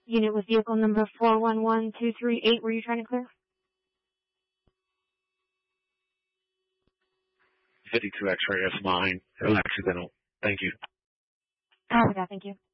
Unit with vehicle number 411238. Were you trying to clear? 52 X-ray is mine. Accidental. Thank you. Oh, yeah, thank you.